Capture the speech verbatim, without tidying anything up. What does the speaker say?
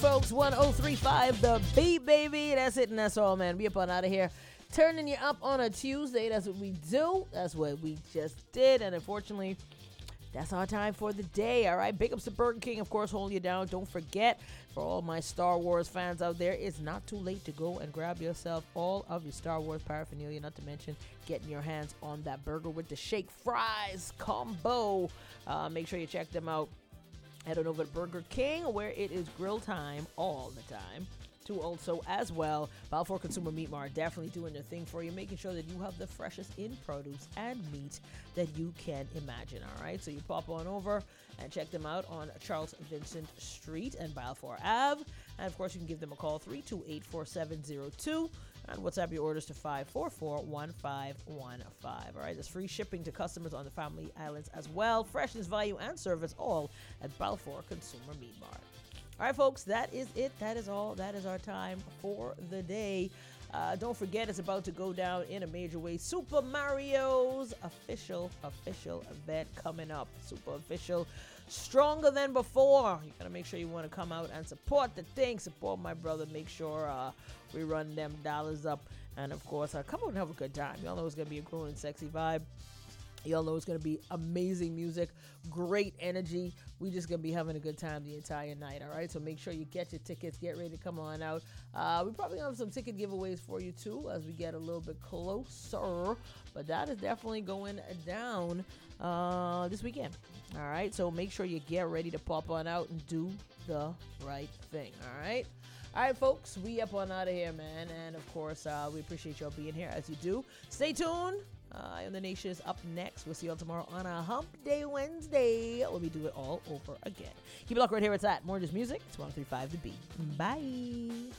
folks. one oh three point five The Beat, baby. That's it and that's all, man. We up on out of here. Turning you up on a Tuesday. That's what we do. That's what we just did. And unfortunately, that's our time for the day, all right? Big ups to Burger King, of course, holding you down. Don't forget, for all my Star Wars fans out there, it's not too late to go and grab yourself all of your Star Wars paraphernalia, not to mention getting your hands on that burger with the shake fries combo. Uh, make sure you check them out. Head on over to Burger King, where it is grill time all the time. Too also as well, Balfour Consumer Meat Mart definitely doing their thing for you, making sure that you have the freshest in produce and meat that you can imagine, all right? So you pop on over and check them out on Charles Vincent Street and Balfour Ave. And of course, you can give them a call, three two eight, four seven zero two, and WhatsApp your orders to five four four, one five one five. All right, there's free shipping to customers on the Family Islands as well. Freshness, value, and service all at Balfour Consumer Meat Mart. All right, folks, that is it. That is all. That is our time for the day. Uh, don't forget, it's about to go down in a major way. Super Mario's official, official event coming up. Super official. Stronger than before. You got to make sure you want to come out and support the thing. Support my brother. Make sure uh, we run them dollars up. And, of course, uh, come out and have a good time. Y'all know it's going to be a grown and sexy vibe. Y'all know it's going to be amazing music, great energy. We just going to be having a good time the entire night, all right? So make sure you get your tickets. Get ready to come on out. Uh, we probably have some ticket giveaways for you, too, as we get a little bit closer. But that is definitely going down uh, this weekend, all right? So make sure you get ready to pop on out and do the right thing, all right? All right, folks, we up on out of here, man. And, of course, uh, we appreciate y'all being here as you do. Stay tuned. Uh, and the Nation is up next. We'll see y'all tomorrow on a Hump Day Wednesday when we do it all over again. Keep it locked right here. It's at More Just Music. It's one oh three point five The Beat. Bye.